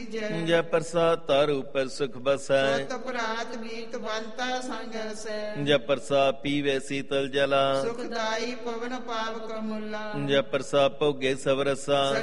ਜੈ ਪ੍ਰਸਾਦ ਤਾਰ ਉਪਰ ਸੁਖ ਬਸੈ। ਸੁਤ ਪ੍ਰਾਤ ਮੀਤ ਬੰਤਾ ਸੰਗ ਹਸੈ। ਜੈ ਪ੍ਰਸਾਦ ਪੀਵੇ ਸੀਤਲ ਜਲਾ। ਸੁਖਦਾਈ ਪਵਨ ਪਾਵਕ ਮੁੱਲਾ। ਜੈ ਪ੍ਰਸਾਦ ਭੋਗੇ ਸਭ ਰਸਾ।